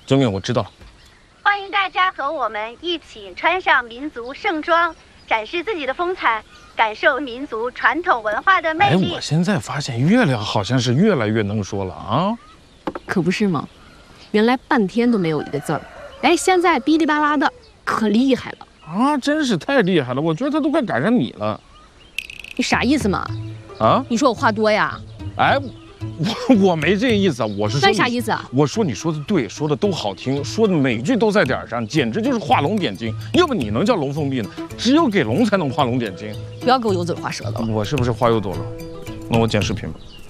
周敏，我知道了。 欢迎大家和我们一起穿上民族盛装，展示自己的风采，感受民族传统文化的魅力。 我现在发现月亮好像是越来越能说了啊！ 可不是吗？原来半天都没有一个字儿，现在哔哩吧啦的，可厉害了啊！真是太厉害了，我觉得他都快赶上你了。 你啥意思嘛？ 啊？ 你说我话多呀？ 我没这意思，我是说。 那啥意思啊？ 我说你说的对，说的都好听，说的每句都在点上，简直就是画龙点睛。要不你能叫龙凤璧呢？只有给龙才能画龙点睛。 不要给我油嘴滑舌的了。 我是不是话又多了？那我剪视频吧。